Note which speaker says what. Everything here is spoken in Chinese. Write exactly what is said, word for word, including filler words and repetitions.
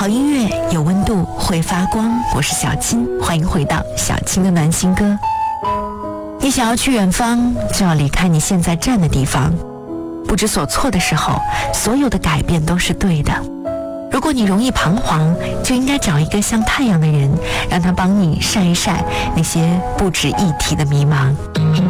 Speaker 1: 好音乐有温度，会发光。我是小青，欢迎回到小青的暖心歌。你想要去远方，就要离开你现在站的地方。不知所措的时候，所有的改变都是对的。如果你容易彷徨，就应该找一个像太阳的人，让他帮你晒一晒那些不值一提的迷茫。